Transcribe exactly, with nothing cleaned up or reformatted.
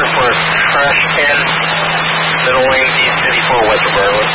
for trash can, middle lane, D fifty-four, West Suburban.